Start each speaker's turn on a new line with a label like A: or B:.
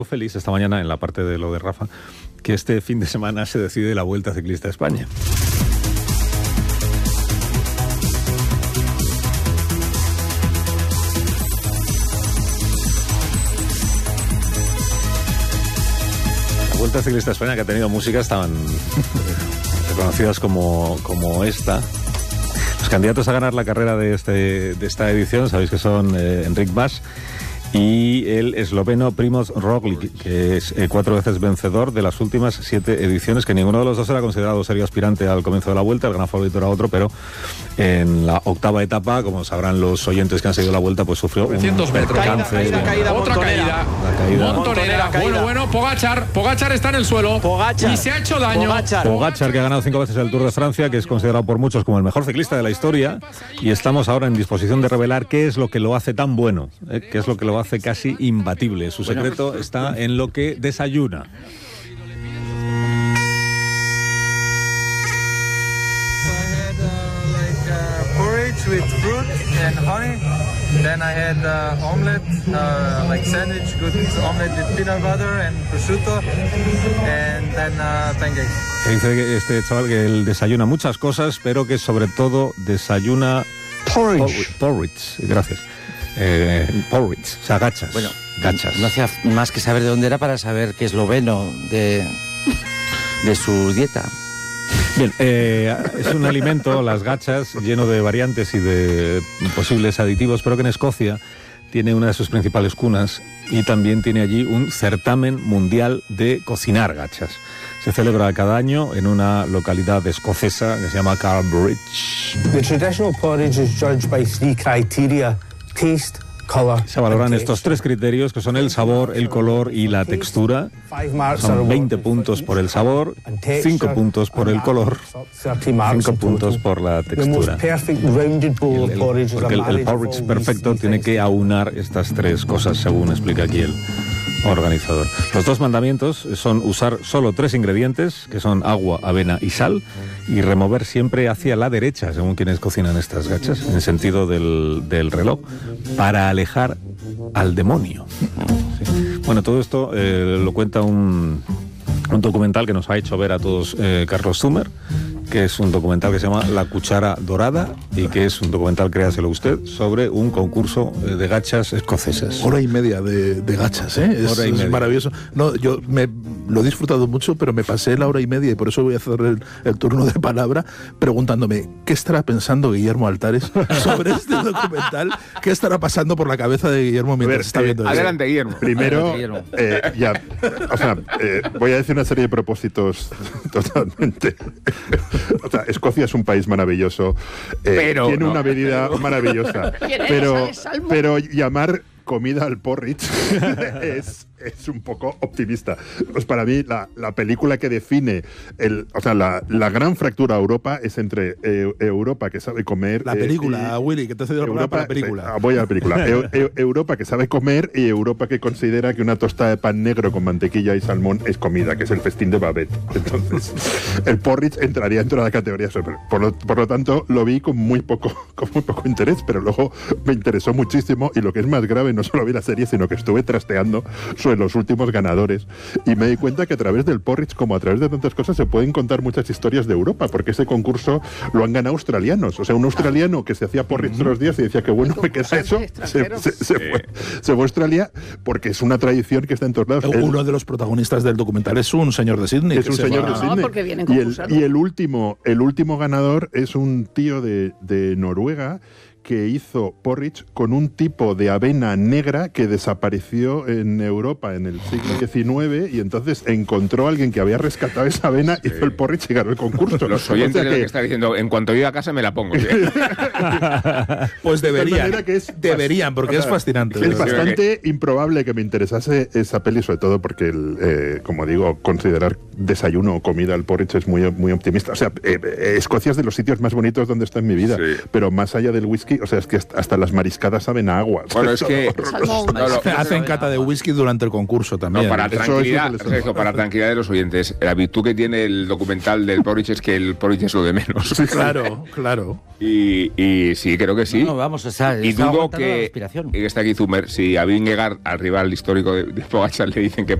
A: Feliz esta mañana en la parte de lo de Rafa, que este fin de semana se decide la Vuelta Ciclista a España. La Vuelta Ciclista a España, que ha tenido músicas tan reconocidas como esta. Los candidatos a ganar la carrera de esta edición, sabéis que son Enric Mas y el esloveno Primož Roglič, que es 4 veces vencedor de las últimas 7 ediciones, que ninguno de los dos era considerado serio aspirante al comienzo de la Vuelta. El gran favorito era otro, pero en la octava etapa, como sabrán los oyentes que han seguido la Vuelta, pues sufrió un percance.
B: Otra caída. Montonera. Bueno, Pogačar está en el suelo. Y se ha hecho daño.
A: Pogačar, que ha ganado 5 veces el Tour de Francia, que es considerado por muchos como el mejor ciclista de la historia, y estamos ahora en disposición de revelar qué es lo que lo hace tan bueno, qué es lo que lo hace casi imbatible. Su secreto está en lo que desayuna.
C: Porridge with fruit and honey. Then I had omelette, like sandwich, good omelette with peanut butter and prosciutto, and then pancakes.
A: Dice que este chaval que él desayuna muchas cosas, pero que sobre todo desayuna porridge. Gracias. Porridge, o sea, gachas.
D: Bueno,
A: gachas.
D: No hacía más que saber de dónde era para saber que esloveno de su dieta.
A: Bien, es un alimento, las gachas, lleno de variantes y de posibles aditivos, pero que en Escocia tiene una de sus principales cunas y también tiene allí un certamen mundial de cocinar gachas. Se celebra cada año en una localidad escocesa que se llama Carbridge.
E: The traditional porridge is judged by 3 criteria: taste, color.
A: Se valoran estos 3 criterios, que son el sabor, el color y la textura. Son 20 puntos por el sabor, 5 puntos por el color, 5 puntos por la textura. Porque el porridge perfecto tiene que aunar estas 3 cosas, según explica aquí el organizador. Los 2 mandamientos son usar solo 3 ingredientes, que son agua, avena y sal, y remover siempre hacia la derecha, según quienes cocinan estas gachas, en el sentido del reloj, para alejar al demonio. Sí. Bueno, todo esto lo cuenta un documental que nos ha hecho ver a todos Carlos Zumer, que es un documental que se llama La Cuchara Dorada y que es un documental, créaselo usted, sobre un concurso de gachas escocesas.
F: Hora y media de gachas, ¿eh? Es maravilloso. No, yo lo he disfrutado mucho, pero me pasé la hora y media y por eso voy a hacer el turno de palabra preguntándome ¿qué estará pensando Guillermo Altares sobre este documental? ¿Qué estará pasando por la cabeza de Guillermo mientras está viendo esto?
G: Adelante, Guillermo. Primero, voy a decir una serie de propósitos totalmente... O sea, Escocia es un país maravilloso, tiene una bebida maravillosa, pero llamar comida al porridge es un poco optimista. Pues para mí la película que define la gran fractura a Europa es entre Europa, que sabe comer...
F: La película, Willy, que te has cedido la película.
G: Voy a la película. Europa, que sabe comer, y Europa, que considera que una tostada de pan negro con mantequilla y salmón es comida, que es el festín de Babette. Entonces, el porridge entraría dentro de la categoría. Por lo tanto, lo vi con muy poco interés, pero luego me interesó muchísimo, y lo que es más grave, no solo vi la serie, sino que estuve trasteando sobre los últimos ganadores y me di cuenta que a través del porridge, como a través de tantas cosas, se pueden contar muchas historias de Europa, porque ese concurso lo han ganado australianos. O sea, un australiano que se hacía porridge todos los días y decía que bueno me queda eso, se fue a Australia, porque es una tradición que está en todos lados.
F: Uno de los protagonistas del documental es un señor de Sydney.
G: Es un señor de Sydney.
H: Porque vienen
G: y el último ganador es un tío de Noruega, que hizo porridge con un tipo de avena negra que desapareció en Europa en el siglo XIX, y entonces encontró a alguien que había rescatado esa avena, hizo el porridge y ganó el concurso.
B: Los oyentes que está diciendo, en cuanto yo a casa me la pongo.
F: Pues deberían, porque es fascinante.
G: Es bastante improbable que me interesase esa peli, sobre todo porque, como digo, considerar desayuno o comida al porridge es muy, muy optimista. O sea, Escocia es de los sitios más bonitos donde está en mi vida, pero más allá del whisky whisky, o sea, es que hasta las mariscadas saben a agua.
H: Bueno, es que
F: hacen cata de whisky durante el concurso también.
H: No, para tranquilidad,
G: Eso
H: para tranquilidad de los oyentes, la virtud que tiene el documental del porridge es que el porridge es lo de menos.
F: Claro, claro.
H: Y sí, creo que sí.
D: No, vamos,
H: y dudo que
D: la respiración.
H: está aquí Zumer, si a Vingegaard, al rival histórico de Pogačar, le dicen que